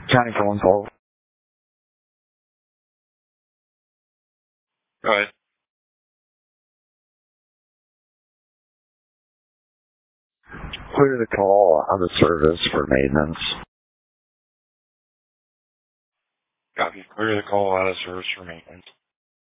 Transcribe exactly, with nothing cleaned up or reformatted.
County phone call. Go ahead. Clear the call out of service for maintenance. Copy. Clear the call out of service for maintenance.